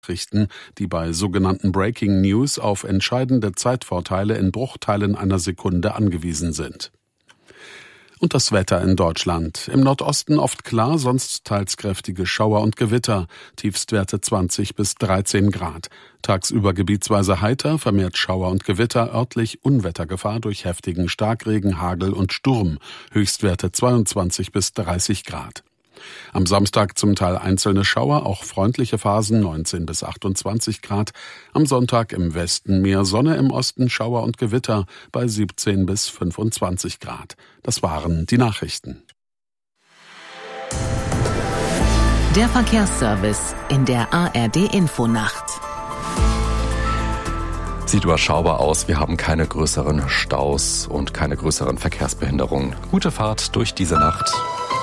Nachrichten, die bei sogenannten Breaking News auf entscheidende Zeitvorteile in Bruchteilen einer Sekunde angewiesen sind. Und das Wetter in Deutschland. Im Nordosten oft klar, sonst teils kräftige Schauer und Gewitter. Tiefstwerte 20 bis 13 Grad. Tagsüber gebietsweise heiter, vermehrt Schauer und Gewitter, örtlich Unwettergefahr durch heftigen Starkregen, Hagel und Sturm. Höchstwerte 22 bis 30 Grad. Am Samstag zum Teil einzelne Schauer, auch freundliche Phasen 19 bis 28 Grad. Am Sonntag im Westen mehr Sonne, im Osten Schauer und Gewitter bei 17 bis 25 Grad. Das waren die Nachrichten. Der Verkehrsservice in der ARD-Infonacht. Sieht überschaubar aus. Wir haben keine größeren Staus und keine größeren Verkehrsbehinderungen. Gute Fahrt durch diese Nacht.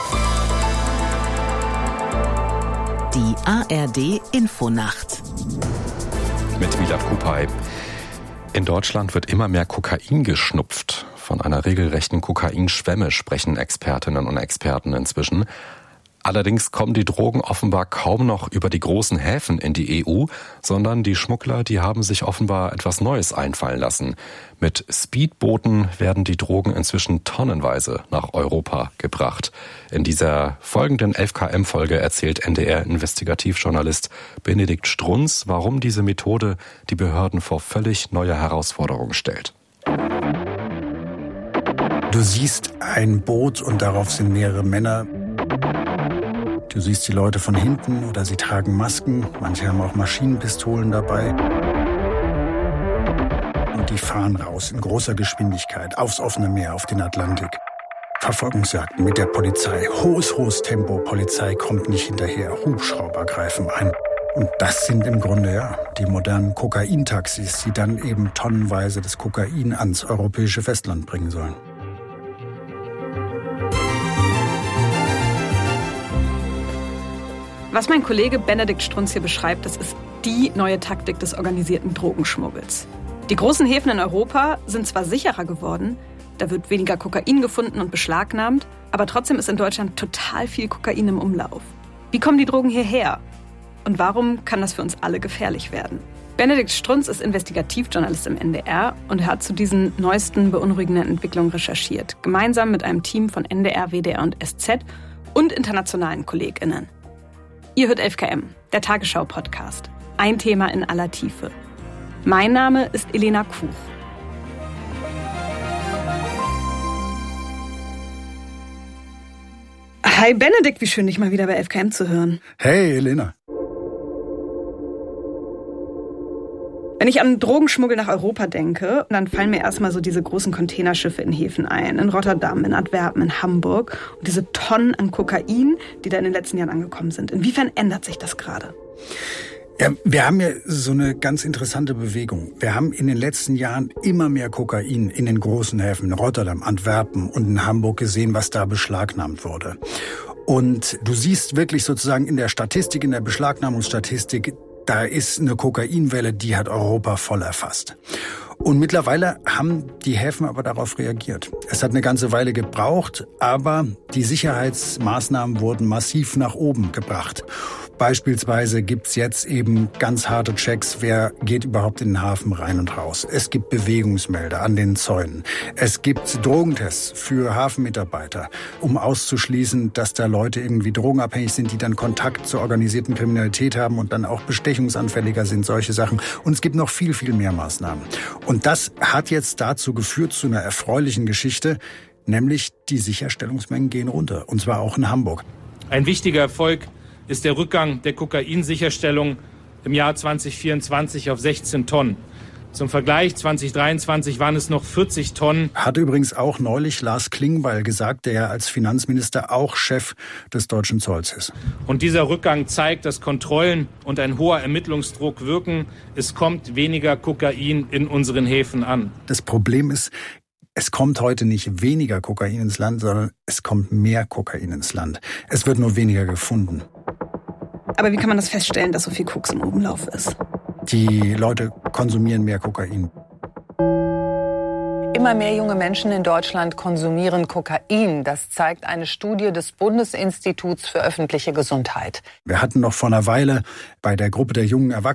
Die ARD-Infonacht. Mit Milad Kupay. In Deutschland wird immer mehr Kokain geschnupft. Von einer regelrechten Kokainschwemme sprechen Expertinnen und Experten inzwischen. Allerdings kommen die Drogen offenbar kaum noch über die großen Häfen in die EU, sondern die Schmuggler, die haben sich offenbar etwas Neues einfallen lassen. Mit Speedbooten werden die Drogen inzwischen tonnenweise nach Europa gebracht. In dieser folgenden 11KM-Folge erzählt NDR-Investigativjournalist Benedikt Strunz, warum diese Methode die Behörden vor völlig neue Herausforderungen stellt. Du siehst ein Boot und darauf sind mehrere Männer. Du siehst die Leute von hinten oder sie tragen Masken. Manche haben auch Maschinenpistolen dabei. Und die fahren raus in großer Geschwindigkeit aufs offene Meer, auf den Atlantik. Verfolgungsjagden mit der Polizei. Hohes Tempo. Polizei kommt nicht hinterher. Hubschrauber greifen ein. Und das sind im Grunde die modernen Kokaintaxis, die dann eben tonnenweise das Kokain ans europäische Festland bringen sollen. Was mein Kollege Benedikt Strunz hier beschreibt, das ist die neue Taktik des organisierten Drogenschmuggels. Die großen Häfen in Europa sind zwar sicherer geworden, da wird weniger Kokain gefunden und beschlagnahmt, aber trotzdem ist in Deutschland total viel Kokain im Umlauf. Wie kommen die Drogen hierher? Und warum kann das für uns alle gefährlich werden? Benedikt Strunz ist Investigativjournalist im NDR und hat zu diesen neuesten beunruhigenden Entwicklungen recherchiert, gemeinsam mit einem Team von NDR, WDR und SZ und internationalen KollegInnen. Ihr hört 11KM, der Tagesschau-Podcast. Ein Thema in aller Tiefe. Mein Name ist Elena Kuch. Hi Benedikt, wie schön, dich mal wieder bei 11KM zu hören. Hey Elena. Wenn ich an Drogenschmuggel nach Europa denke, dann fallen mir erstmal so diese großen Containerschiffe in Häfen ein. In Rotterdam, in Antwerpen, in Hamburg. Und diese Tonnen an Kokain, die da in den letzten Jahren angekommen sind. Inwiefern ändert sich das gerade? Ja, wir haben ja so eine ganz interessante Bewegung. Wir haben in den letzten Jahren immer mehr Kokain in den großen Häfen, in Rotterdam, Antwerpen und in Hamburg gesehen, was da beschlagnahmt wurde. Und du siehst wirklich sozusagen in der Statistik, in der Beschlagnahmungsstatistik, da ist eine Kokainwelle, die hat Europa voll erfasst. Und mittlerweile haben die Häfen aber darauf reagiert. Es hat eine ganze Weile gebraucht, aber die Sicherheitsmaßnahmen wurden massiv nach oben gebracht. Beispielsweise gibt's jetzt eben ganz harte Checks, wer geht überhaupt in den Hafen rein und raus. Es gibt Bewegungsmelder an den Zäunen. Es gibt Drogentests für Hafenmitarbeiter, um auszuschließen, dass da Leute irgendwie drogenabhängig sind, die dann Kontakt zur organisierten Kriminalität haben und dann auch bestechungsanfälliger sind, solche Sachen. Und es gibt noch viel, viel mehr Maßnahmen. Und das hat jetzt dazu geführt, zu einer erfreulichen Geschichte, nämlich die Sicherstellungsmengen gehen runter. Und zwar auch in Hamburg. Ein wichtiger Erfolg ist der Rückgang der Kokainsicherstellung im Jahr 2024 auf 16 Tonnen. Zum Vergleich, 2023 waren es noch 40 Tonnen. Hat übrigens auch neulich Lars Klingbeil gesagt, der ja als Finanzminister auch Chef des deutschen Zolls ist. Und dieser Rückgang zeigt, dass Kontrollen und ein hoher Ermittlungsdruck wirken. Es kommt weniger Kokain in unseren Häfen an. Das Problem ist, es kommt heute nicht weniger Kokain ins Land, sondern es kommt mehr Kokain ins Land. Es wird nur weniger gefunden. Aber wie kann man das feststellen, dass so viel Koks im Umlauf ist? Die Leute konsumieren mehr Kokain. Immer mehr junge Menschen in Deutschland konsumieren Kokain. Das zeigt eine Studie des Bundesinstituts für öffentliche Gesundheit. Wir hatten noch vor einer Weile bei der Gruppe der jungen Erwachsenen